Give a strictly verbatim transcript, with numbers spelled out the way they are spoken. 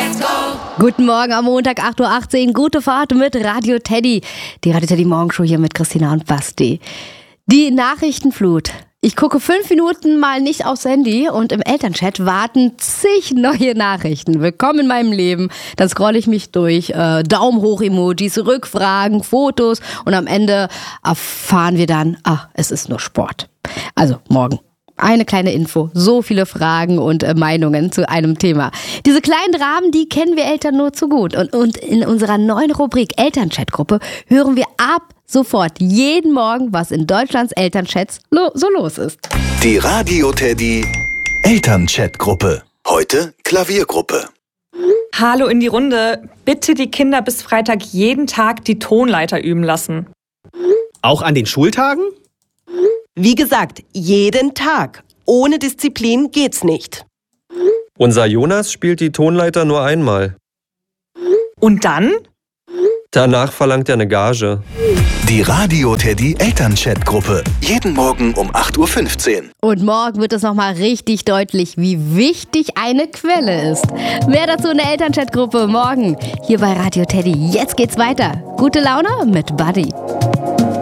Guten Morgen am Montag, acht Uhr achtzehn. Gute Fahrt mit Radio Teddy. Die Radio Teddy Morgenshow hier mit Christina und Basti. Die Nachrichtenflut. Ich gucke fünf Minuten mal nicht aufs Handy und im Elternchat warten zig neue Nachrichten. Willkommen in meinem Leben. Dann scrolle ich mich durch. Äh, Daumen hoch Emojis, Rückfragen, Fotos und am Ende erfahren wir dann, ach, es ist nur Sport. Also morgen. Eine kleine Info, so viele Fragen und äh, Meinungen zu einem Thema. Diese kleinen Dramen, die kennen wir Eltern nur zu gut. Und, und in unserer neuen Rubrik Elternchat-Gruppe hören wir ab sofort jeden Morgen, was in Deutschlands Elternchats lo- so los ist. Die Radio Teddy Elternchat-Gruppe. Heute Klaviergruppe. Hallo in die Runde. Bitte die Kinder bis Freitag jeden Tag die Tonleiter üben lassen. Auch an den Schultagen? Wie gesagt, jeden Tag. Ohne Disziplin geht's nicht. Unser Jonas spielt die Tonleiter nur einmal. Und dann? Danach verlangt er eine Gage. Die Radio Teddy Elternchat-Gruppe. Jeden Morgen um acht Uhr fünfzehn. Und morgen wird es nochmal richtig deutlich, wie wichtig eine Quelle ist. Mehr dazu in der Elternchat-Gruppe morgen hier bei Radio Teddy. Jetzt geht's weiter. Gute Laune mit Buddy.